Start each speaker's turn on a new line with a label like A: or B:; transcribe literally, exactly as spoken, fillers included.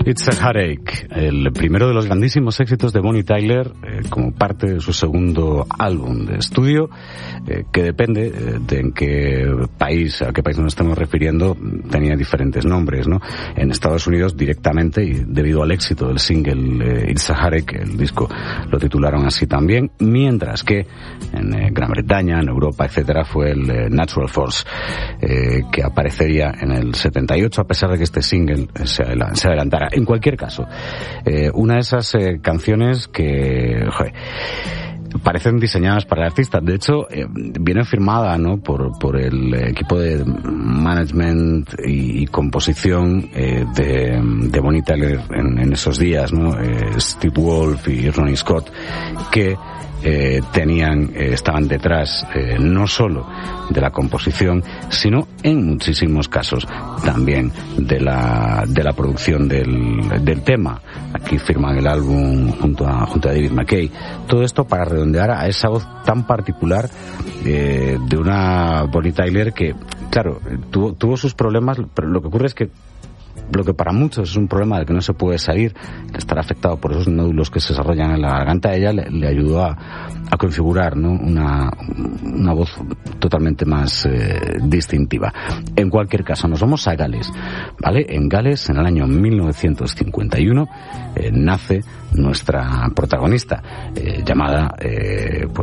A: It's a Heartache, el primero de los grandísimos éxitos de Bonnie Tyler eh, como parte de su segundo álbum de estudio, eh, que depende eh, de en qué país, a qué país nos estamos refiriendo, tenía diferentes nombres, ¿no? En Estados Unidos directamente, y debido al éxito del single eh, It's a Heartache, el disco lo titularon así también, mientras que en eh, Gran Bretaña, en Europa, etcétera, fue el eh, Natural Force, eh, que aparecería en el setenta y ocho, a pesar de que este single eh, se, adela- se adelantara. En cualquier caso, eh, una de esas eh, canciones que, joder, parecen diseñadas para el artista. De hecho, eh, viene firmada, ¿no?, por, por el equipo de management y, y composición eh, de, de Bonnie Tyler en, en esos días, ¿no? Eh, Steve Wolf y Ronnie Scott, que eh, tenían, eh, estaban detrás eh, no solo de la composición, sino en muchísimos casos también de la de la producción del, del tema. Aquí firman el álbum junto a junto a David McKay. Todo esto para redondear a esa voz tan particular eh, de una Bonnie Tyler que, claro, tuvo tuvo sus problemas, pero lo que ocurre es que lo que para muchos es un problema del que no se puede salir, estar afectado por esos nódulos que se desarrollan en la garganta, a ella le, le ayudó a, a configurar, ¿no?, una, una voz totalmente más eh, distintiva. En cualquier caso, nos vamos a Gales, ¿vale? En Gales, en el año mil novecientos cincuenta y uno, eh, nace nuestra protagonista, eh, llamada, eh, pues